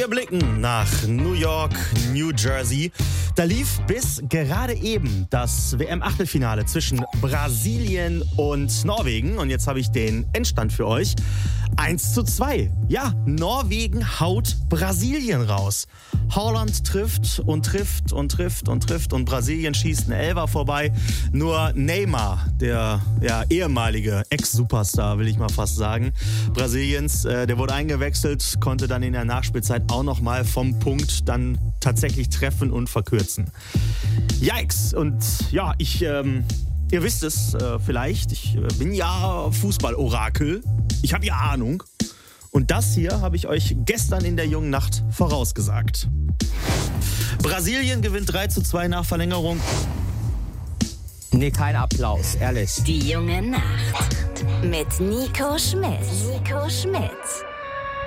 blicken nach New York, New Jersey. Da lief bis gerade eben das WM-Achtelfinale zwischen Brasilien und Norwegen. Und jetzt habe ich den Endstand für euch. 1:2. Ja, Norwegen haut Brasilien raus. Haaland trifft und trifft und trifft und trifft und Brasilien schießt einen Elfer vorbei. Nur Neymar, der ehemalige Ex-Superstar, will ich mal fast sagen, Brasiliens, der wurde eingewechselt, konnte dann in der Nachspielzeit auch nochmal vom Punkt dann tatsächlich treffen und verkürzen. Yikes! Und ja, ihr wisst es vielleicht, ich bin ja Fußballorakel. Ich habe ja Ahnung. Und das hier habe ich euch gestern in der jungen Nacht vorausgesagt. Brasilien gewinnt 3:2 nach Verlängerung. Nee, kein Applaus, ehrlich. Die junge Nacht mit Nico Schmidt.